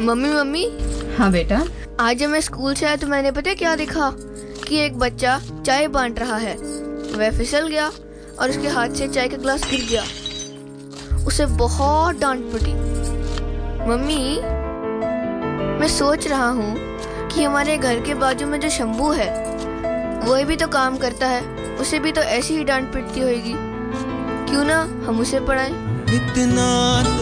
Mummy mummy. हाँ बेटा। आज जब मैं स्कूल से आया तो मैंने पता है क्या देखा कि एक बच्चा चाय बांट रहा है। वह फिसल गया और उसके हाथ से चाय का ग्लास गिर गया। उसे बहुत डांट पड़ी। मम्मी, मैं सोच रहा हूँ कि हमारे घर के बाजू में जो शंभू है वह भी तो काम करता है, उसे भी तो ऐसी ही डांट पिटती होगी। क्यों ना हम उसे पढ़ाएं। इतना तो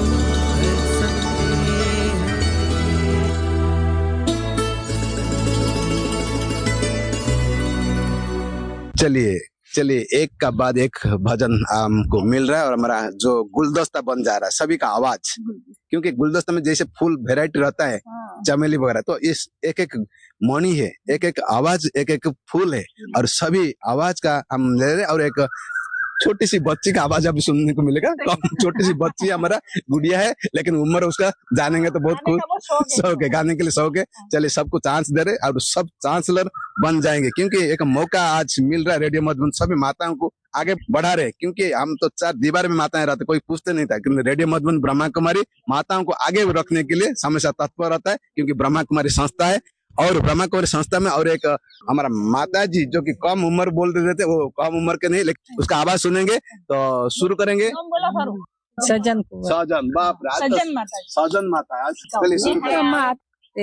चलिए चलिए, एक का बाद एक भजन हमको मिल रहा है और हमारा जो गुलदस्ता बन जा रहा है सभी का आवाज, क्योंकि गुलदस्ता में जैसे फूल वेराइटी रहता है, चमेली वगैरह, तो इस एक एक मणि है, एक एक आवाज, एक एक फूल है, और सभी आवाज का हम ले रहे हैं। और एक छोटी सी बच्ची का आवाज अभी सुनने को मिलेगा। छोटी सी बच्ची हमारा गुड़िया है, लेकिन उम्र उसका जानेंगे तो बहुत खुश शौक है, गाने के लिए शौक है। चलिए सबको चांस दे रहे और सब चांसलर बन जाएंगे, क्योंकि एक मौका आज मिल रहा है। रेडियो मधुबन सभी माताओं को आगे बढ़ा रहे, क्योंकि हम तो चार दीवार में माताएं रहते, कोई पूछते नहीं था, क्योंकि रेडियो मधुबन ब्रह्मा कुमारी माताओं को आगे रखने के लिए हमेशा तत्पर रहता है, क्योंकि ब्रह्मा कुमारी संस्था है। और ब्रह्मा कुमारी संस्था में और एक हमारा माता जी जो कि कम उम्र बोल रहे थे, वो कम उम्र के नहीं, लेकिन उसका आवाज सुनेंगे तो शुरू करेंगे। सजन सजन, बाप रे, सजन माता, चलिए शुरू करें।